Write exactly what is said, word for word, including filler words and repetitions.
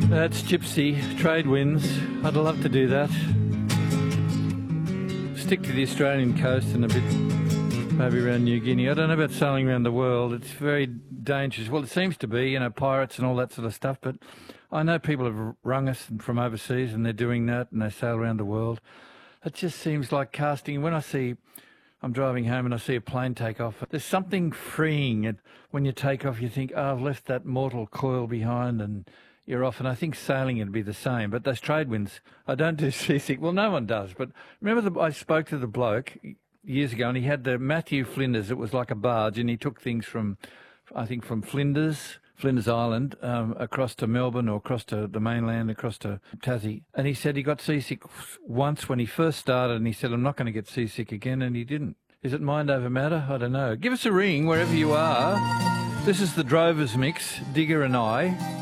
That's Gypsy, trade winds. I'd love to do that. Stick to the Australian coast and a bit maybe around New Guinea. I don't know about sailing around the world. It's very dangerous. Well, it seems to be, you know, pirates and all that sort of stuff, but I know people have rung us from overseas and they're doing that and they sail around the world. It just seems like casting. When I see, I'm driving home and I see a plane take off, there's something freeing. And when you take off, you think, oh, I've left that mortal coil behind and you're off. And I think sailing would be the same. But those trade winds, I don't do seasick. Well, no one does. But remember, the, I spoke to the bloke years ago and he had the Matthew Flinders. It was like a barge and he took things from, I think, from Flinders, Flinders Island, um, across to Melbourne or across to the mainland, across to Tassie. And he said he got seasick once when he first started and he said, I'm not going to get seasick again, and he didn't. Is it mind over matter? I don't know. Give us a ring wherever you are. This is the Drovers Mix, Digger and I.